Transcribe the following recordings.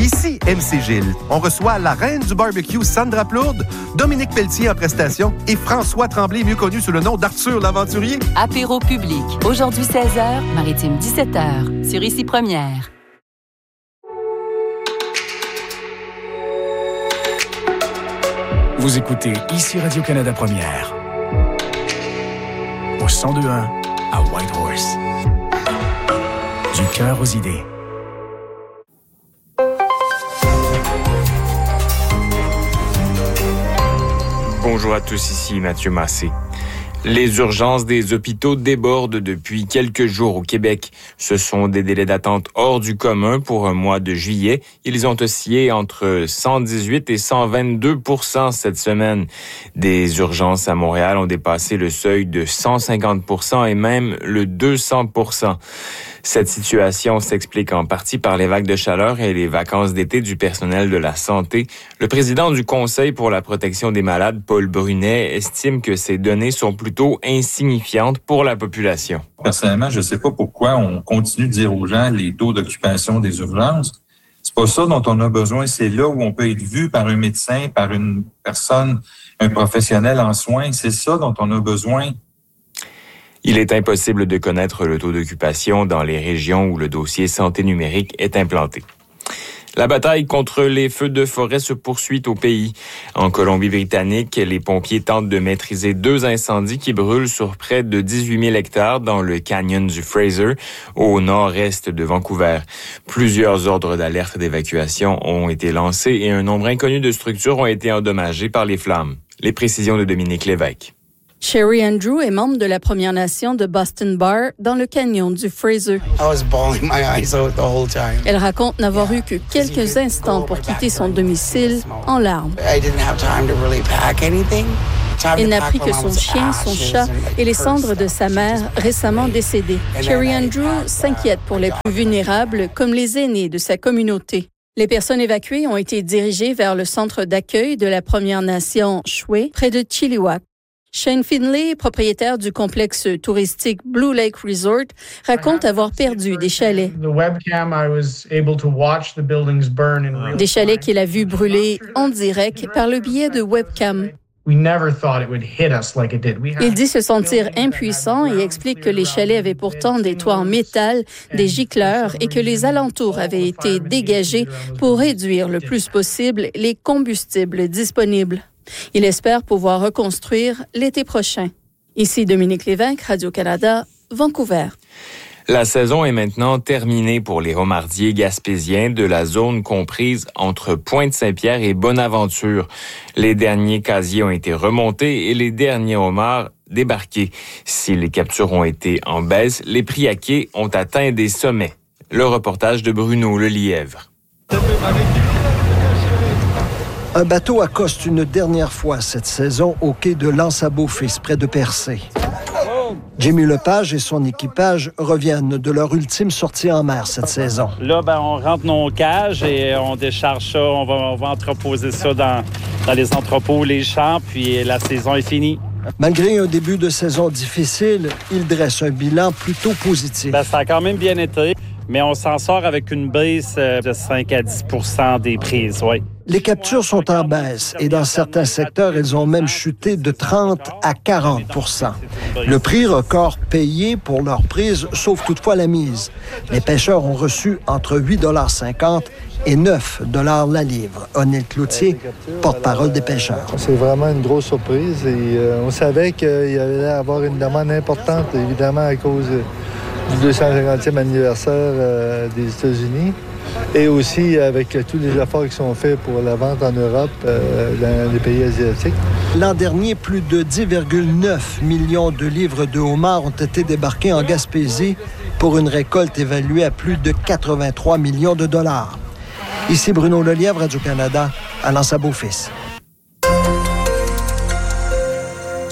Ici MC Gilles. On reçoit la reine du barbecue Sandra Plourde, Dominique Pelletier en prestation et François Tremblay, mieux connu sous le nom d'Arthur l'Aventurier. Apéro public. Aujourd'hui 16h, Maritime 17h. Sur Ici Première. Vous écoutez Ici Radio-Canada Première. Au 102.1 à Whitehorse. Du cœur aux idées. Bonjour à tous, ici Mathieu Massé. Les urgences des hôpitaux débordent depuis quelques jours au Québec. Ce sont des délais d'attente hors du commun pour un mois de juillet. Ils ont oscillé entre 118 et 122% cette semaine. Des urgences à Montréal ont dépassé le seuil de 150% et même le 200%. Cette situation s'explique en partie par les vagues de chaleur et les vacances d'été du personnel de la santé. Le président du Conseil pour la protection des malades, Paul Brunet, estime que ces données sont plutôt insignifiantes pour la population. Personnellement, je ne sais pas pourquoi on continue de dire aux gens les taux d'occupation des urgences. C'est pas ça dont on a besoin. C'est là où on peut être vu par un médecin, par une personne, un professionnel en soins. C'est ça dont on a besoin. Il est impossible de connaître le taux d'occupation dans les régions où le dossier santé numérique est implanté. La bataille contre les feux de forêt se poursuit au pays. En Colombie-Britannique, les pompiers tentent de maîtriser 2 incendies qui brûlent sur près de 18 000 hectares dans le canyon du Fraser, au nord-est de Vancouver. Plusieurs ordres d'alerte d'évacuation ont été lancés et un nombre inconnu de structures ont été endommagées par les flammes. Les précisions de Dominique Lévesque. Sherry Andrew est membre de la Première Nation de Boston Bar dans le canyon du Fraser. Elle raconte n'avoir eu que quelques instants pour quitter son domicile en larmes. Elle n'a pris que son chien, son chat et les cendres de sa mère récemment décédée. Sherry Andrew s'inquiète pour les plus vulnérables comme les aînés de sa communauté. Les personnes évacuées ont été dirigées vers le centre d'accueil de la Première Nation Shwe, près de Chilliwack. Shane Finlay, propriétaire du complexe touristique Blue Lake Resort, raconte avoir perdu des chalets. Des chalets qu'il a vus brûler en direct par le biais de webcam. Il dit se sentir impuissant et explique que les chalets avaient pourtant des toits en métal, des gicleurs et que les alentours avaient été dégagés pour réduire le plus possible les combustibles disponibles. Il espère pouvoir reconstruire l'été prochain. Ici Dominique Lévesque, Radio-Canada, Vancouver. La saison est maintenant terminée pour les homardiers gaspésiens de la zone comprise entre Pointe-Saint-Pierre et Bonaventure. Les derniers casiers ont été remontés et les derniers homards débarqués. Si les captures ont été en baisse, les prix à quai ont atteint des sommets. Le reportage de Bruno Lelièvre. Un bateau accoste une dernière fois cette saison au quai de l'Anse-à-Beaufils, près de Percé. Jimmy Lepage et son équipage reviennent de leur ultime sortie en mer cette saison. Là, on rentre nos cages et on décharge ça. On va entreposer ça dans les entrepôts, les champs, puis la saison est finie. Malgré un début de saison difficile, il dresse un bilan plutôt positif. Ça a quand même bien été, mais on s'en sort avec une baisse de 5 à 10 % des prises, oui. Les captures sont en baisse et dans certains secteurs, elles ont même chuté de 30 à 40 %. Le prix record payé pour leur prise sauve toutefois la mise. Les pêcheurs ont reçu entre 8,50 $ et 9 $ la livre. O'Neill Cloutier, porte-parole des pêcheurs. C'est vraiment une grosse surprise et on savait qu'il y allait avoir une demande importante, évidemment à cause du 250e anniversaire des États-Unis. Et aussi avec tous les efforts qui sont faits pour la vente en Europe, dans les pays asiatiques. L'an dernier, plus de 10,9 millions de livres de homards ont été débarqués en Gaspésie pour une récolte évaluée à plus de 83 millions de dollars. Ici Bruno Lelièvre, Radio-Canada, à l'Anse-à-Beaufils.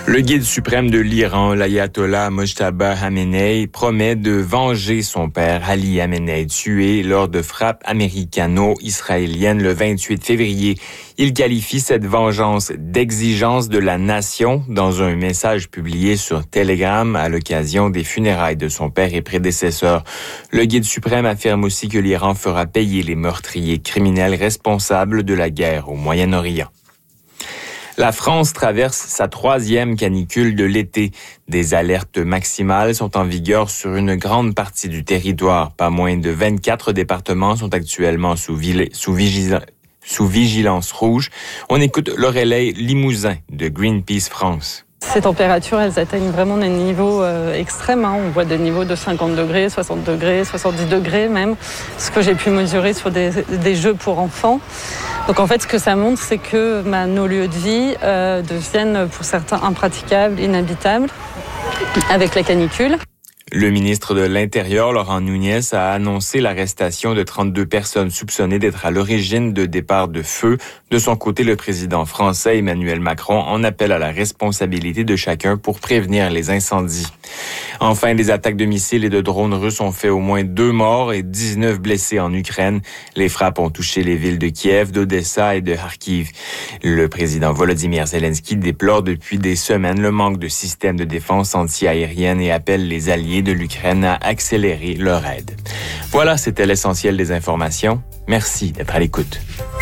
Le guide suprême de l'Iran, l'ayatollah Mojtaba Khamenei, promet de venger son père Ali Khamenei, tué lors de frappes américano-israéliennes le 28 février. Il qualifie cette vengeance d'exigence de la nation dans un message publié sur Telegram à l'occasion des funérailles de son père et prédécesseur. Le guide suprême affirme aussi que l'Iran fera payer les meurtriers criminels responsables de la guerre au Moyen-Orient. La France traverse sa 3e canicule de l'été. Des alertes maximales sont en vigueur sur une grande partie du territoire. Pas moins de 24 départements sont actuellement sous vigilance rouge. On écoute Lorelei Limousin de Greenpeace France. Ces températures, elles atteignent vraiment des niveaux extrêmes. On voit des niveaux de 50 degrés, 60 degrés, 70 degrés même, ce que j'ai pu mesurer sur des jeux pour enfants. Donc en fait, ce que ça montre, c'est que nos lieux de vie deviennent pour certains impraticables, inhabitables, avec la canicule. Le ministre de l'Intérieur, Laurent Nunez, a annoncé l'arrestation de 32 personnes soupçonnées d'être à l'origine de départs de feu. De son côté, le président français Emmanuel Macron en appelle à la responsabilité de chacun pour prévenir les incendies. Enfin, des attaques de missiles et de drones russes ont fait au moins 2 morts et 19 blessés en Ukraine. Les frappes ont touché les villes de Kiev, d'Odessa et de Kharkiv. Le président Volodymyr Zelensky déplore depuis des semaines le manque de systèmes de défense anti-aérienne et appelle les alliés de l'Ukraine à accélérer leur aide. Voilà, c'était l'essentiel des informations. Merci d'être à l'écoute.